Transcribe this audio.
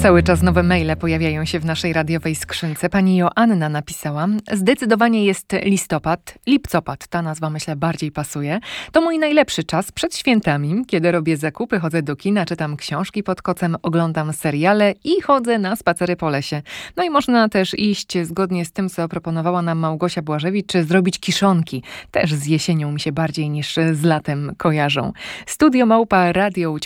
Cały czas nowe maile pojawiają się w naszej radiowej skrzynce. Pani Joanna napisała: zdecydowanie jest listopad, lipcopad, ta nazwa myślę bardziej pasuje. To mój najlepszy czas przed świętami, kiedy robię zakupy, chodzę do kina, czytam książki pod kocem, oglądam seriale i chodzę na spacery po lesie. No i można też iść zgodnie z tym, co proponowała nam Małgosia Błażewicz, czy zrobić kiszonki. Też z jesienią mi się bardziej niż z latem kojarzą. Studio @radiołódź.